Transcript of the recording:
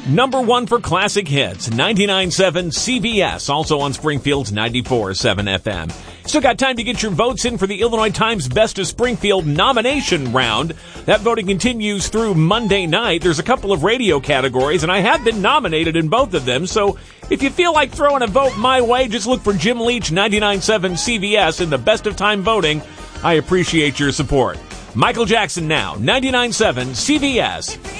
Number 1 for classic hits, 99.7 CBS, also on Springfield's 94.7 FM. Still got time to get your votes in for the Illinois Times Best of Springfield nomination round. That voting continues through Monday night. There's a couple of radio categories, and I have been nominated in both of them, so if you feel like throwing a vote my way, just look for Jim Leach 99.7 CBS in the Best of Time voting. I appreciate your support. Michael Jackson now, 99.7 CBS.